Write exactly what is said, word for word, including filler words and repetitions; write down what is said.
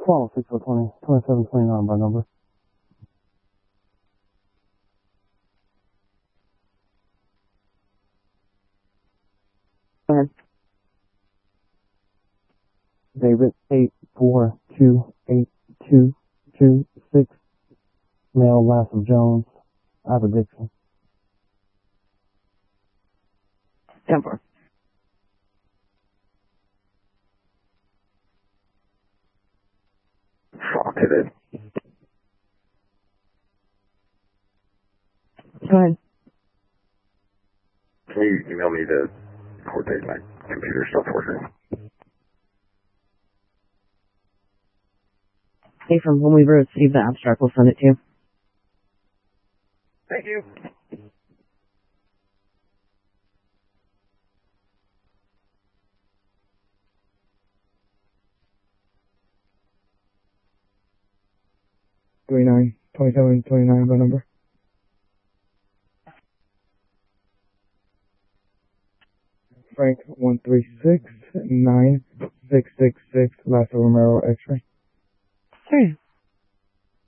Twelve six four twenty twenty seven twenty nine by number. Go ahead. David eight four two eight two two six. Male, last of Jones. Addiction. ten four. Fuck it. Go ahead. Can you email me the coordinate my computer stuff working? Hey, from when we receive the abstract, we'll send it to you. Thank you. Three nine twenty seven twenty nine by number. Frank one three six nine six six six. Last of Romero X-ray. Sure.